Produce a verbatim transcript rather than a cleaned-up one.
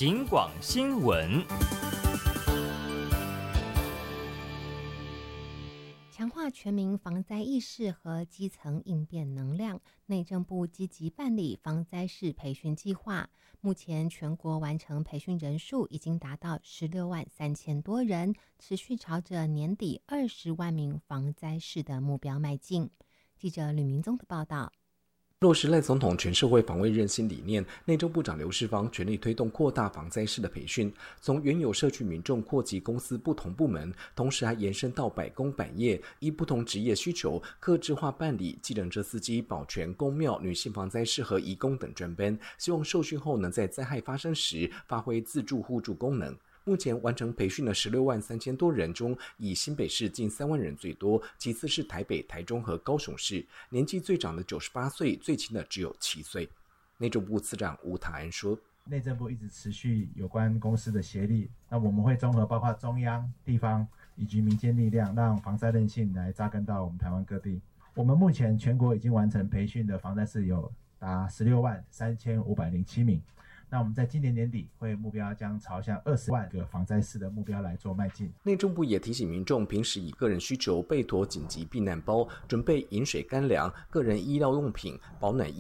警广新闻。 强化全民防灾意识和基层应变能量，内政部积极办理防灾式培训计划。目前全国完成培训人数已经达到十六万三千多人，持续朝着年底二十万名防灾士的目标迈进。记者吕明宗的报道。 落实赖总统全社会防卫韧性理念，内政部长刘世芳全力推动扩大防灾士的培训，从原有社区民众扩及公司不同部门，同时还延伸到百工百业，依不同职业需求，客制化办理计程车司机、保全、公庙、女性防灾士和移工等专班，希望受训后能在灾害发生时发挥自助互助功能。目前完成培训的十六万三千多人中，以新北市近三万人最多，其次是台北、台中和高雄市。年纪最长的九十八岁，最轻的只有七岁。内政部次长吴塔安说：“ 内政部一直持续有关公司的协力，那我们会综合包括中央、地方以及民间力量，让防灾韧性来扎根到我们台湾各地。我们目前全国已经完成培训的防灾士有达十六万三千五百零七名。”那我们在今年年底会目标将朝向二十万个防灾士的目标来做迈进。 内政部也提醒民众，平时以个人需求备妥紧急避难包，准备饮水、干粮、个人医疗用品、保暖衣